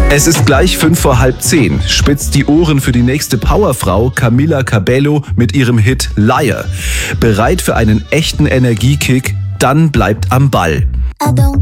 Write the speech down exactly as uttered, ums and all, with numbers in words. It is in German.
Es ist gleich fünf vor halb zehn. Spitzt die Ohren für die nächste Powerfrau Camila Cabello mit ihrem Hit Liar. Bereit für einen echten Energiekick? Dann bleibt am Ball. I don't